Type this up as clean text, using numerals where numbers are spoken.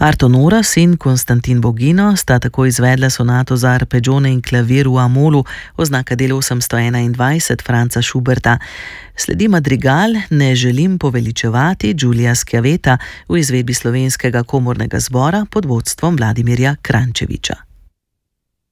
Arto Noras in Konstantin Bogino sta tako izvedla sonato za arpeggione in klavir v A-molu, oznaka del 821 Franza Schuberta. Sledi madrigal Ne želim poveličevati Giulia Schiavetta v izvedbi Slovenskega komornega zbora pod vodstvom Vladimirja Kranjčeviča.